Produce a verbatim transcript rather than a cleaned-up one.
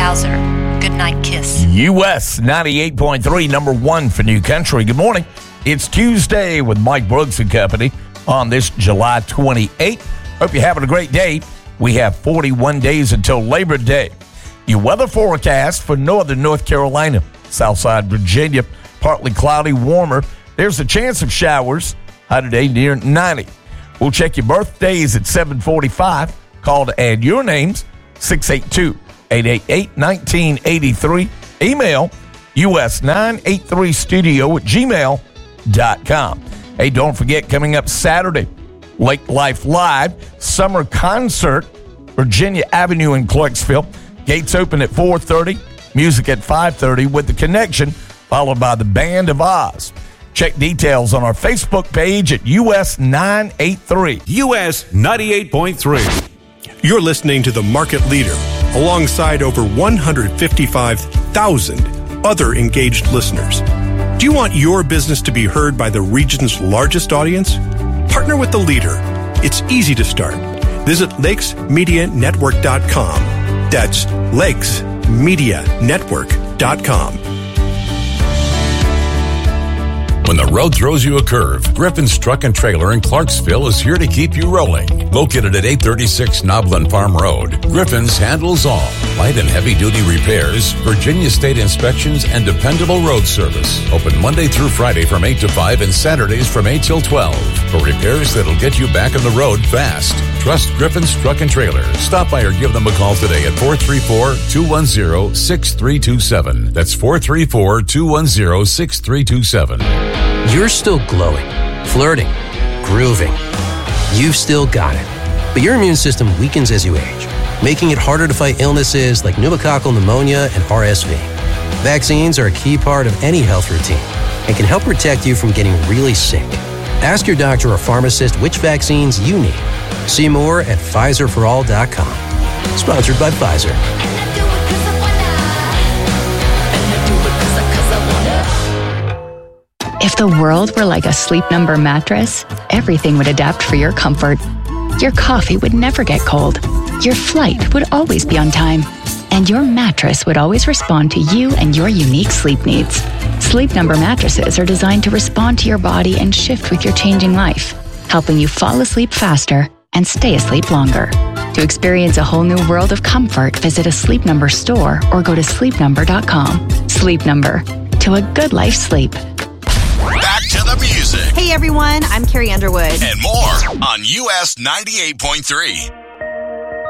Hauser. Good night, kiss. U S ninety-eight point three, number one for New Country. Good morning. It's Tuesday with Mike Brooks and Company on this July twenty-eighth. Hope you're having a great day. We have forty-one days until Labor Day. Your weather forecast for northern North Carolina, Southside Virginia, partly cloudy, warmer. There's a chance of showers. High today near ninety. We'll check your birthdays at seven forty-five. Call to add your names, six eight two, eight eight eight, one nine eight three. Email U S nine eight three studio at gmail dot com. Hey, don't forget, coming up Saturday, Lake Life Live, summer concert, Virginia Avenue in Clarksville. Gates open at four thirty, music at five thirty with The Connection, followed by the Band of Oz. Check details on our Facebook page at U S nine eight three. U S ninety-eight point three. You're listening to the market leader, alongside over one hundred fifty-five thousand other engaged listeners. Do you want your business to be heard by the region's largest audience? Partner with the leader. It's easy to start. Visit lakes media network dot com. That's lakes media network dot com. When the road throws you a curve, Griffin's Truck and Trailer in Clarksville is here to keep you rolling. Located at eight thirty-six Noblin Farm Road, Griffin's handles all. Light and heavy-duty repairs, Virginia State inspections, and dependable road service. Open Monday through Friday from eight to five and Saturdays from eight till twelve. For repairs that'll get you back on the road fast. Trust Griffin's Truck and Trailer. Stop by or give them a call today at four three four, two one zero, six three two seven. That's four three four, two one zero, six three two seven. You're still glowing, flirting, grooving. You've still got it. But your immune system weakens as you age, making it harder to fight illnesses like pneumococcal pneumonia and R S V. Vaccines are a key part of any health routine and can help protect you from getting really sick. Ask your doctor or pharmacist which vaccines you need. See more at Pfizer for all dot com. Sponsored by Pfizer. If the world were like a Sleep Number mattress, everything would adapt for your comfort. Your coffee would never get cold. Your flight would always be on time. And your mattress would always respond to you and your unique sleep needs. Sleep Number mattresses are designed to respond to your body and shift with your changing life, helping you fall asleep faster and stay asleep longer. To experience a whole new world of comfort, visit a Sleep Number store or go to sleep number dot com. Sleep Number. To a good life sleep. Back to the music. Hey everyone, I'm Carrie Underwood. And more on U S ninety-eight point three.